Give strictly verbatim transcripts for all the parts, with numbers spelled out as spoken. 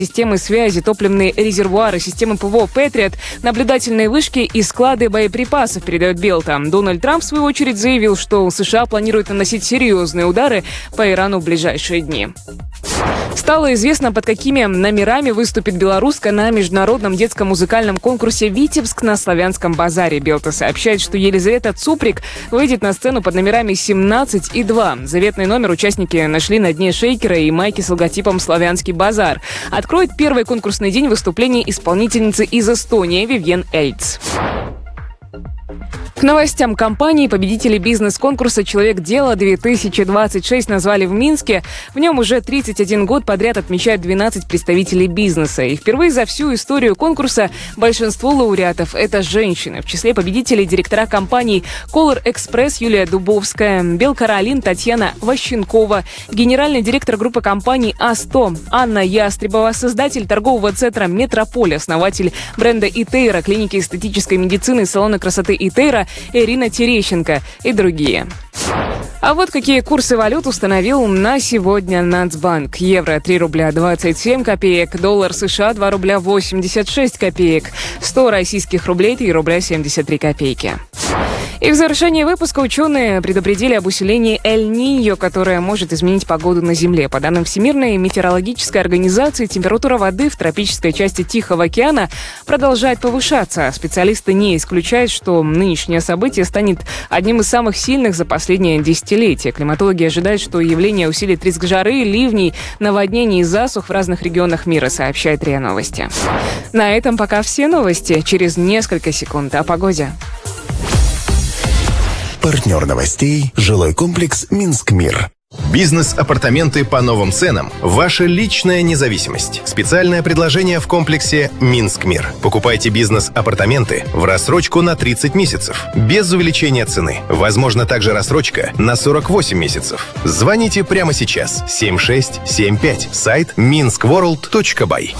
системы связи, топливные резервуары, системы ПВО «Патриот», наблюдательные вышки и склады боеприпасов, передает Белта. Дональд Трамп, в свою очередь, заявил, что США планирует наносить серьезные удары по Ирану в ближайшие дни. Стало известно, под какими номерами выступит белоруска на международном детском музыкальном конкурсе «Витебск» на Славянском базаре. Белта сообщает, что Елизавета Цуприк выйдет на сцену под номерами семнадцать и два. Заветный номер участники нашли на дне шейкера и майки с логотипом «Славянский базар». Откроет первый конкурсный день выступления исполнительницы из Эстонии Вивьен Эльц. К новостям компании победители бизнес-конкурса «Человек дела-две тысячи двадцать шесть» назвали в Минске. В нем уже тридцать один год подряд отмечают двенадцать представителей бизнеса. И впервые за всю историю конкурса большинство лауреатов – это женщины. В числе победителей директора компаний Color Express Юлия Дубовская, Белкаролин Татьяна Ващенкова, генеральный директор группы компаний А сто Анна Ястребова, создатель торгового центра «Метрополь», основатель бренда «Итейра», клиники эстетической медицины и салона красоты «Итейра» Ирина Терещенко и другие. А вот какие курсы валют установил на сегодня Нацбанк. Евро три рубля двадцать семь копеек, доллар США два рубля восемьдесят шесть копеек, сто российских рублей три рубля семьдесят три копейки. И в завершении выпуска ученые предупредили об усилении Эль-Ниньо, которое может изменить погоду на Земле. По данным Всемирной метеорологической организации, температура воды в тропической части Тихого океана продолжает повышаться. Специалисты не исключают, что нынешнее событие станет одним из самых сильных за последнее десятилетие. Климатологи ожидают, что явление усилит риск жары, ливней, наводнений и засух в разных регионах мира, сообщает РИА Новости. На этом пока все новости. Через несколько секунд о погоде. Партнер новостей – жилой комплекс «Минск-Мир». Бизнес-апартаменты по новым ценам – ваша личная независимость. Специальное предложение в комплексе «Минск-Мир». Покупайте бизнес-апартаменты в рассрочку на тридцать месяцев, без увеличения цены. Возможно также рассрочка на сорок восемь месяцев. Звоните прямо сейчас. семь шесть семь пять. Сайт минск ворлд точка бай.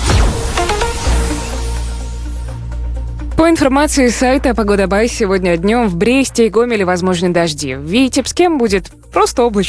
По информации сайта «Погода Бай», сегодня днем в Бресте и Гомеле возможны дожди. В Витебске будет просто облачно.